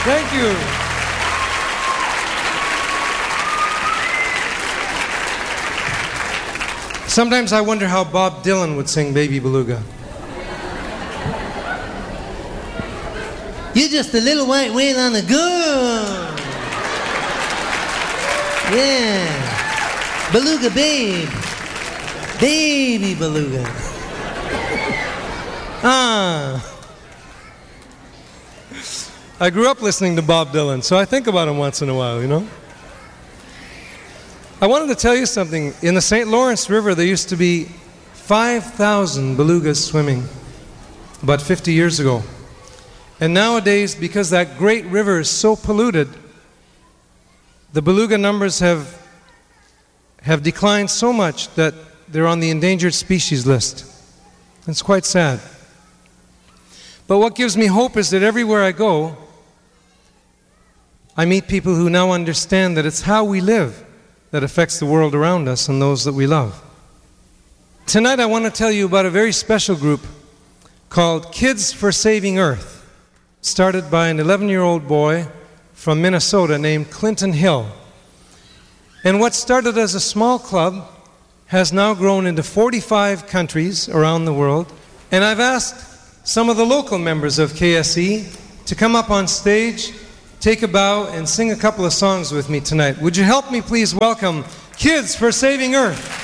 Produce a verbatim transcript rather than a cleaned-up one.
Thank you. Sometimes I wonder how Bob Dylan would sing Baby Beluga. You're just a little white whale on a gun. Yeah. Beluga babe. Baby beluga. Ah. I grew up listening to Bob Dylan, so I think about him once in a while, you know? I wanted to tell you something. In the Saint Lawrence River, there used to be five thousand belugas swimming about fifty years ago. And nowadays, because that great river is so polluted, the beluga numbers have, have declined so much that they're on the endangered species list. It's quite sad. But what gives me hope is that everywhere I go, I meet people who now understand that it's how we live that affects the world around us and those that we love. Tonight I want to tell you about a very special group called Kids for Saving Earth, started by an eleven-year-old boy from Minnesota named Clinton Hill. And what started as a small club has now grown into forty-five countries around the world. And I've asked some of the local members of K S E to come up on stage, take a bow, and sing a couple of songs with me tonight. Would you help me please welcome Kids for Saving Earth?